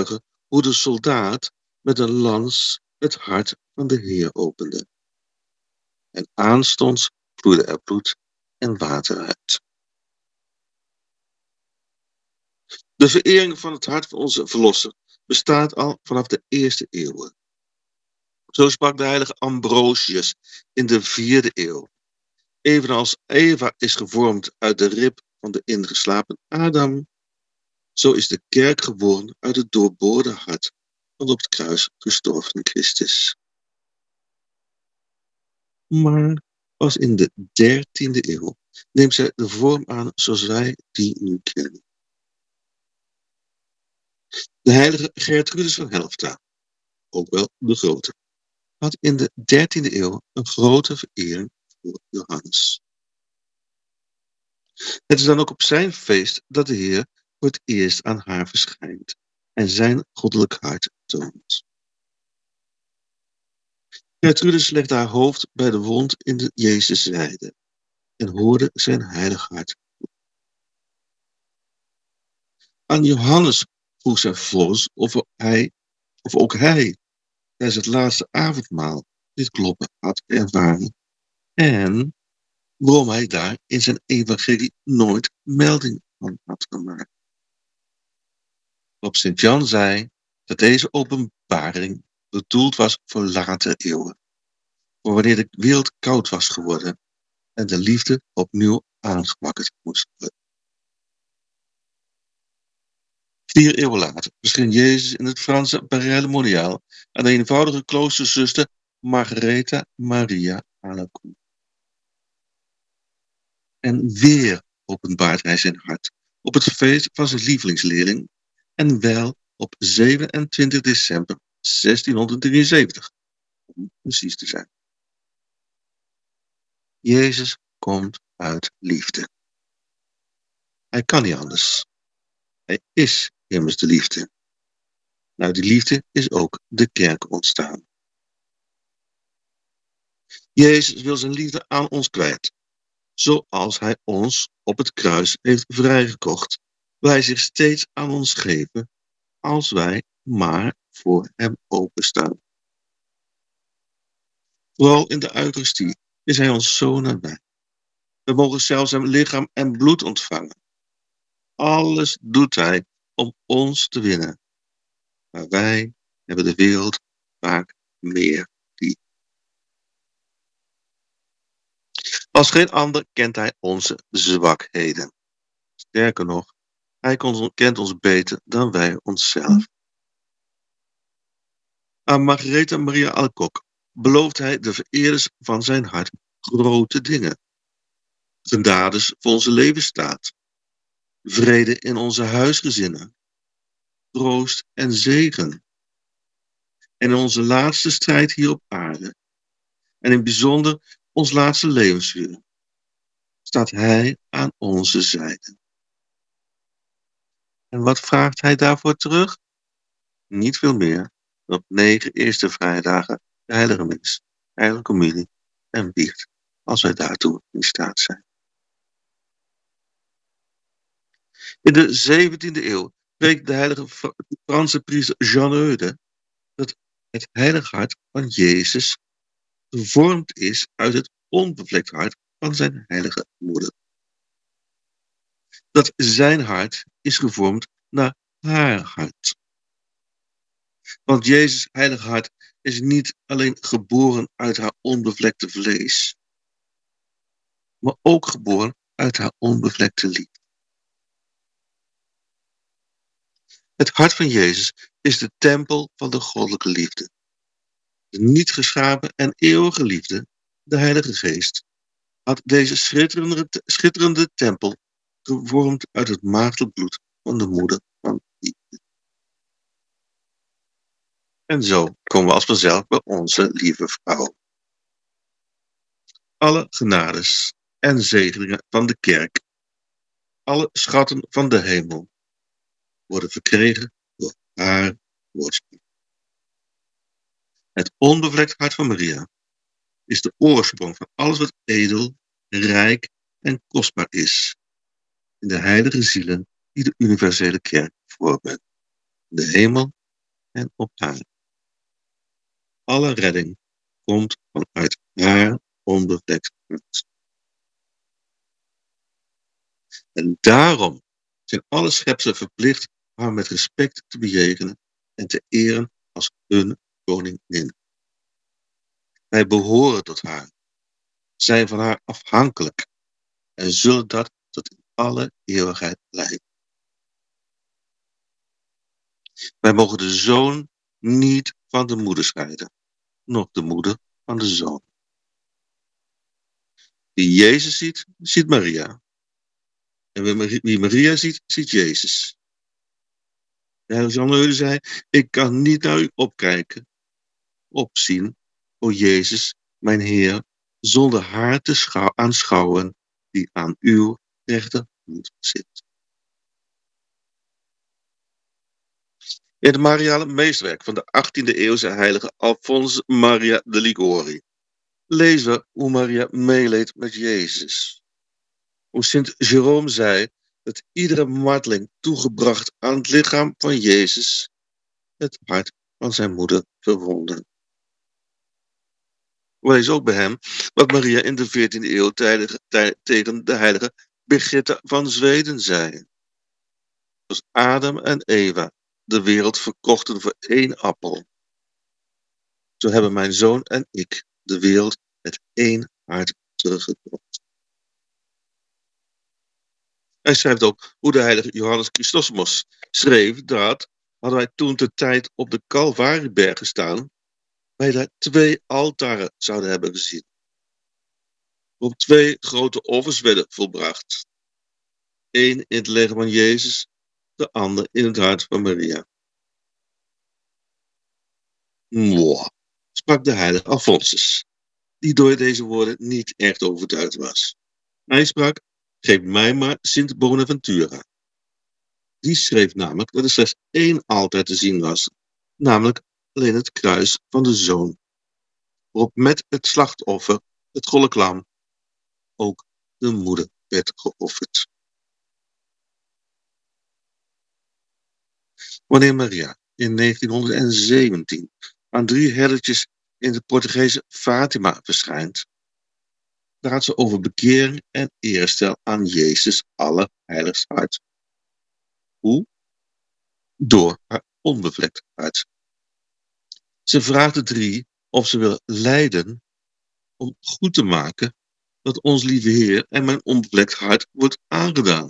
getuigen hoe de soldaat met een lans het hart van de Heer opende. En aanstonds vloeide er bloed en water uit. De verering van het hart van onze Verlosser bestaat al vanaf de eerste eeuwen. Zo sprak de heilige Ambrosius in de 4e eeuw. Evenals Eva is gevormd uit de rib van de ingeslapen Adam, zo is de kerk geboren uit het doorboorde hart van de op het kruis gestorven Christus. Maar pas in de 13e eeuw neemt zij de vorm aan zoals wij die nu kennen. De heilige Gertrudis van Helfta, ook wel de Grote, had in de 13e eeuw een grote verering voor Johannes. Het is dan ook op zijn feest dat de Heer voor het eerst aan haar verschijnt en zijn goddelijk hart toont. Gertrudis legde haar hoofd bij de wond in de Jezus zijde en hoorde zijn heilig hart. Aan Johannes vroeg zij vervolgens of ook hij tijdens het laatste avondmaal dit kloppen had ervaren en waarom hij daar in zijn evangelie nooit melding van had gemaakt. Op Sint-Jan zei dat deze openbaring bedoeld was voor latere eeuwen, voor wanneer de wereld koud was geworden en de liefde opnieuw aangewakkerd moest worden. 4 eeuwen later verscheen Jezus in het Franse Barrière Mondiale aan de eenvoudige kloosterzuster Margaretha Maria Alacoque. En weer openbaart hij zijn hart op het feest van zijn lievelingsleerling en wel op 27 december 1673, om precies te zijn. Jezus komt uit liefde. Hij kan niet anders. Hij is immers de liefde. Nou, die liefde is ook de kerk ontstaan. Jezus wil zijn liefde aan ons kwijt, zoals hij ons op het kruis heeft vrijgekocht, wil hij zich steeds aan ons geven, als wij maar voor hem openstaan. Vooral in de Eucharistie is hij ons zo nabij. We mogen zelfs zijn lichaam en bloed ontvangen. Alles doet hij om ons te winnen. Maar wij hebben de wereld vaak meer lief. Als geen ander kent hij onze zwakheden. Sterker nog, hij kent ons beter dan wij onszelf. Aan Margaretha Maria Alacoque belooft hij de vereerders van zijn hart grote dingen. Genades voor onze levensstaat, vrede in onze huisgezinnen, troost en zegen. En in onze laatste strijd hier op aarde, en in bijzonder ons laatste levensuur, staat hij aan onze zijde. En wat vraagt hij daarvoor terug? Niet veel meer dan op 9 eerste vrijdagen de heilige mis, heilige communie en biecht, als wij daartoe in staat zijn. In de 17e eeuw spreekt de heilige Franse priester Jean Eudes dat het heilige hart van Jezus gevormd is uit het onbevlekt hart van zijn heilige moeder. Dat zijn hart is gevormd naar haar hart. Want Jezus' heilige hart is niet alleen geboren uit haar onbevlekte vlees, maar ook geboren uit haar onbevlekte liefde. Het hart van Jezus is de tempel van de goddelijke liefde. De niet geschapen en eeuwige liefde, de Heilige Geest, had deze schitterende tempel gevormd uit het maagdelijk bloed van de moeder van liefde. En zo komen we als vanzelf bij onze lieve vrouw. Alle genades en zegeningen van de kerk, alle schatten van de hemel, worden verkregen door haar woordspel. Het onbevlekt hart van Maria is de oorsprong van alles wat edel, rijk en kostbaar is in de heilige zielen die de universele kerk vormen, de hemel en op haar. Alle redding komt vanuit haar onbevlekt hart. En daarom zijn alle schepselen verplicht haar met respect te bejegenen en te eren als hun koningin. Wij behoren tot haar, zijn van haar afhankelijk en zullen dat tot in alle eeuwigheid blijven. Wij mogen de zoon niet van de moeder scheiden, noch de moeder van de zoon. Wie Jezus ziet, ziet Maria. En wie Maria ziet, ziet Jezus. De heilige Jan Eulen zei, ik kan niet naar u opkijken, opzien, o Jezus, mijn Heer, zonder haar te aanschouwen die aan uw rechterhand zit. In het Mariale meesterwerk van de 18e-eeuwse heilige Alphonse Maria de Liguori lezen we hoe Maria meeleed met Jezus. Hoe Sint Jerome zei dat iedere marteling toegebracht aan het lichaam van Jezus het hart van zijn moeder verwondde. We lezen ook bij hem wat Maria in de 14e eeuw tegen de heilige Birgitta van Zweden zei. Als Adam en Eva de wereld verkochten voor 1 appel, zo hebben mijn zoon en ik de wereld met 1 hart teruggekocht. Hij schrijft ook hoe de heilige Johannes Chrysostomos schreef dat, hadden wij toen de tijd op de Calvarieberg gestaan, wij daar 2 altaren zouden hebben gezien. Waarop 2 grote offers werden volbracht. 1 in het lichaam van Jezus, de ander in het hart van Maria. Mwah, sprak de heilige Alphonsus, die door deze woorden niet echt overtuigd was. Hij sprak, geef mij maar Sint Bonaventura. Die schreef namelijk dat er slechts 1 altaar te zien was, namelijk alleen het kruis van de zoon, waarop met het slachtoffer, het goddelijk lam, ook de moeder werd geofferd. Wanneer Maria in 1917 aan 3 herdertjes in de Portugese Fatima verschijnt, praat ze over bekering en eerstel aan Jezus Allerheiligst hart. Hoe? Door haar onbevlekt hart. Ze vraagt de 3 of ze willen lijden om goed te maken dat ons lieve Heer en mijn onbevlekt hart wordt aangedaan.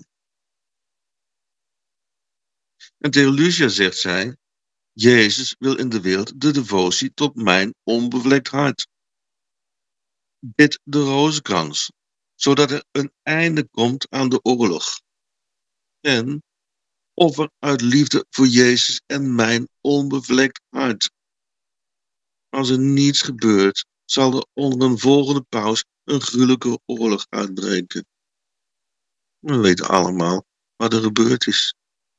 En tegen Lucia zegt zij, Jezus wil in de wereld de devotie tot mijn onbevlekt hart. Bid de rozenkrans, zodat er een einde komt aan de oorlog. En offer uit liefde voor Jezus en mijn onbevlekt hart. Als er niets gebeurt, zal er onder een volgende paus een gruwelijke oorlog uitbreken. We weten allemaal wat er gebeurd is.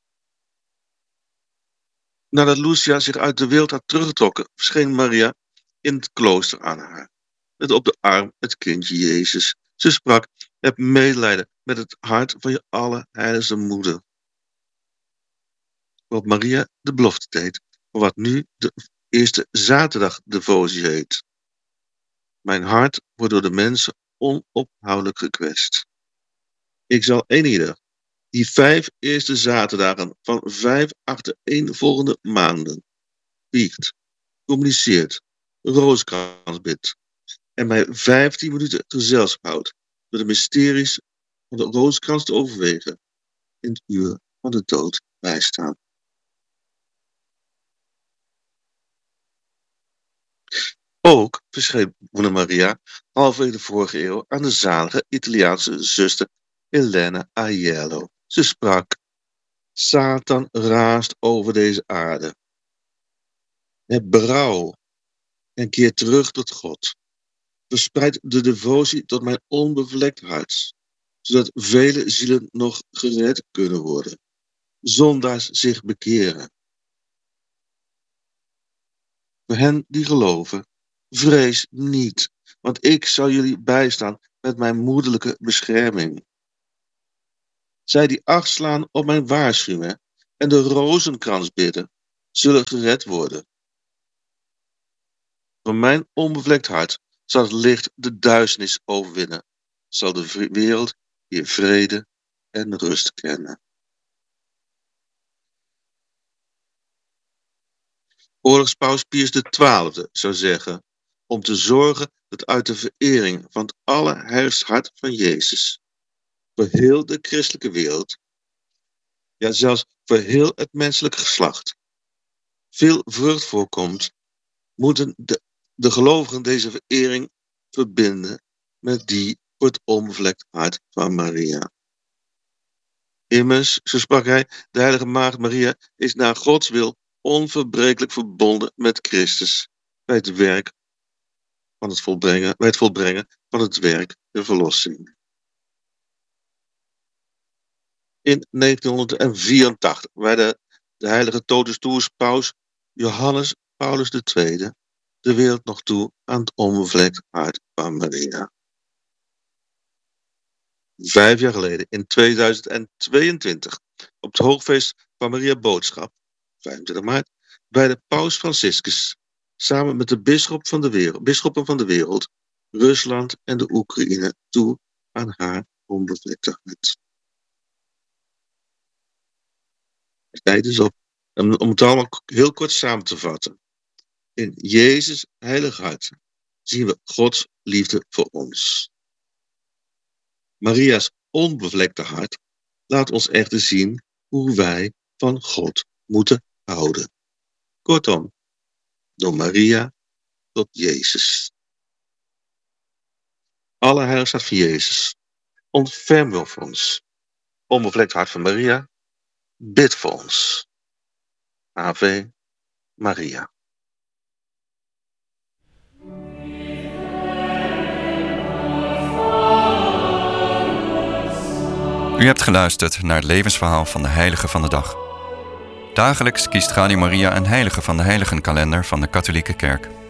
Nadat Lucia zich uit de wereld had teruggetrokken, verscheen Maria in het klooster aan haar, met op de arm het kindje Jezus. Ze sprak, heb medelijden met het hart van je allerheiligste moeder. Waarop Maria de belofte deed, voor wat nu de eerste zaterdag devotie heet. Mijn hart wordt door de mensen onophoudelijk gekwetst. Ik zal eenieder die 5 eerste zaterdagen van 5 achtereenvolgende maanden viert, communiceert, rozenkrans bidt en mij 15 minuten gezelschap houdt door de mysteries van de rozenkrans te overwegen, in het uur van de dood bijstaan. Ook verscheen moeder Maria halverwege de vorige eeuw aan de zalige Italiaanse zuster Elena Aiello. Ze sprak, Satan raast over deze aarde. Heb berouw en keer terug tot God. Verspreid de devotie tot mijn onbevlekt hart, zodat vele zielen nog gered kunnen worden. Zondaars zich bekeren. Voor hen die geloven, vrees niet, want ik zal jullie bijstaan met mijn moederlijke bescherming. Zij die acht slaan op mijn waarschuwingen en de rozenkrans bidden, zullen gered worden. Van mijn onbevlekt hart zal het licht de duisternis overwinnen, zal de wereld hier vrede en rust kennen. Oorlogspaus Pius XII zou zeggen, om te zorgen dat uit de verering van het allerheiligste hart van Jezus voor heel de christelijke wereld, ja zelfs voor heel het menselijke geslacht, veel vrucht voorkomt, moeten de gelovigen deze verering verbinden met die voor het onbevlekt hart van Maria. Immers, zo sprak hij, de heilige maagd Maria is naar Gods wil onverbrekelijk verbonden met Christus bij het volbrengen van het werk der verlossing. In 1984 wijde de heilige totus tuus paus Johannes Paulus II de wereld nog toe aan het onbevlekt hart van Maria. 5 jaar geleden, in 2022, op het hoogfeest van Maria Boodschap, 25 maart, wijde paus Franciscus samen met de bisschoppen van de wereld, Rusland en de Oekraïne toe aan haar onbevlekte hart. Tijd is op. Om het allemaal heel kort samen te vatten. In Jezus' heilig hart zien we Gods liefde voor ons. Maria's onbevlekte hart laat ons echter zien hoe wij van God moeten houden. Kortom, door Maria tot Jezus. Allerheiligste hart van Jezus, ontferm wil voor ons. Onbevlekt hart van Maria, bid voor ons. Ave Maria. U hebt geluisterd naar het levensverhaal van de heilige van de dag. Dagelijks kiest Radio Maria een heilige van de heiligenkalender van de Katholieke Kerk.